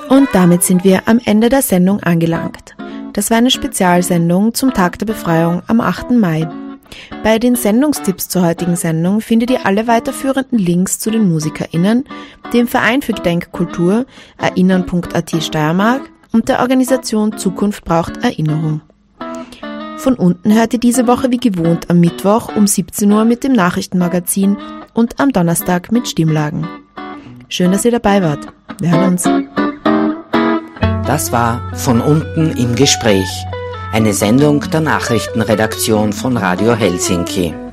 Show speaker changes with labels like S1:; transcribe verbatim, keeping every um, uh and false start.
S1: Und damit sind wir am Ende der Sendung angelangt. Das war eine Spezialsendung zum Tag der Befreiung am achten Mai. Bei den Sendungstipps zur heutigen Sendung findet ihr alle weiterführenden Links zu den MusikerInnen, dem Verein für Gedenkkultur erinnern punkt a t Steiermark und der Organisation Zukunft braucht Erinnerung. Von unten hört ihr diese Woche wie gewohnt am Mittwoch um siebzehn Uhr mit dem Nachrichtenmagazin und am Donnerstag mit Stimmlagen. Schön, dass ihr dabei wart. Wir hören uns.
S2: Das war Von unten im Gespräch, eine Sendung der Nachrichtenredaktion von Radio Helsinki.